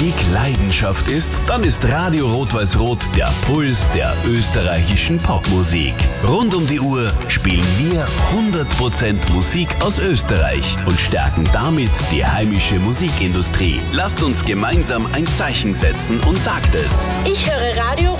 Musik Leidenschaft ist, dann ist Radio Rot-Weiß-Rot der Puls der österreichischen Popmusik. Rund um die Uhr spielen wir 100% Musik aus Österreich und stärken damit die heimische Musikindustrie. Lasst uns gemeinsam ein Zeichen setzen und sagt es. Ich höre Radio